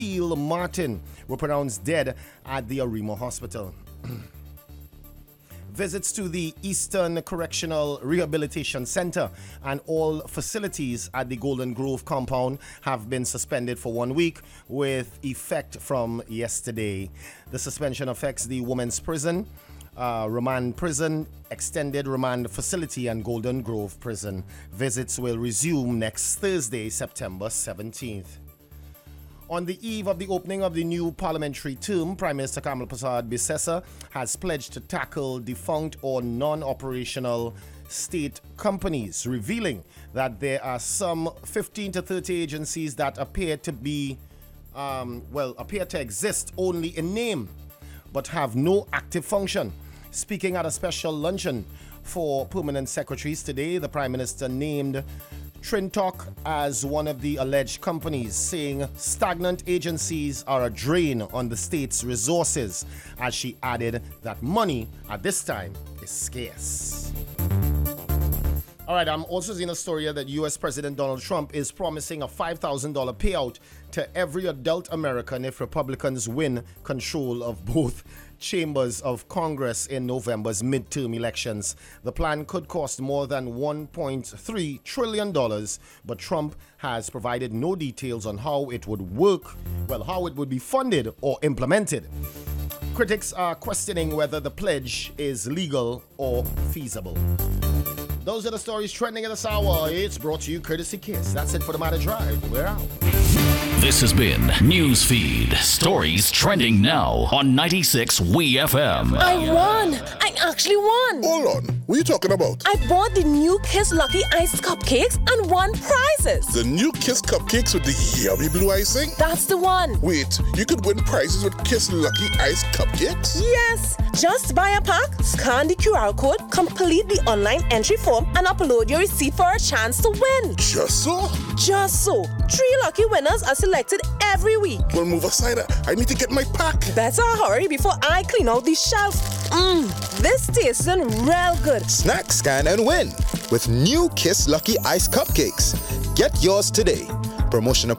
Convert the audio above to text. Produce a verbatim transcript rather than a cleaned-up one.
Steele Martin were pronounced dead at the Arima Hospital. Visits to the Eastern Correctional Rehabilitation Center and all facilities at the Golden Grove compound have been suspended for one week with effect from yesterday. The suspension affects the women's prison, uh, remand prison, extended remand facility, and Golden Grove prison. Visits will resume next Thursday, September seventeenth. On the eve of the opening of the new parliamentary term, Prime Minister Kamal Prasad Bisesa has pledged to tackle defunct or non-operational state companies, revealing that there are some fifteen to thirty agencies that appear to be, um, well, appear to exist only in name, but have no active function. Speaking at a special luncheon for permanent secretaries today, the Prime Minister named Trintok as one of the alleged companies, saying stagnant agencies are a drain on the state's resources, as she added that money at this time is scarce. All right, I'm also seeing a story here that U S President Donald Trump is promising a five thousand dollars payout to every adult American if Republicans win control of both chambers of Congress in November's midterm elections. The plan could cost more than one point three trillion dollars, but Trump has provided no details on how it would work, well, how it would be funded or implemented. Critics are questioning whether the pledge is legal or feasible. Those are the stories trending in this hour. It's brought to you courtesy Kiss. That's it for the Matter Drive. We're out. This has been Newsfeed. Stories trending now on ninety-six W E F M. I won! I actually won! Hold on. What are you talking about? I bought the new Kiss Lucky Ice cupcakes and won prizes. The new Kiss cupcakes with the yummy blue icing? That's the one. Wait, you could win prizes with Kiss Lucky Ice cupcakes? Yes! Just buy a pack, scan the Q R code, complete the online entry form, and upload your receipt for a chance to win. Just so? Just so. Three lucky winners are selected every week. Well, move aside. I need to get my pack. Better hurry before I clean out the shelf. Mmm, this tastes real good. Snack, scan, and win with new Kiss Lucky Ice Cupcakes. Get yours today. Promotion applies.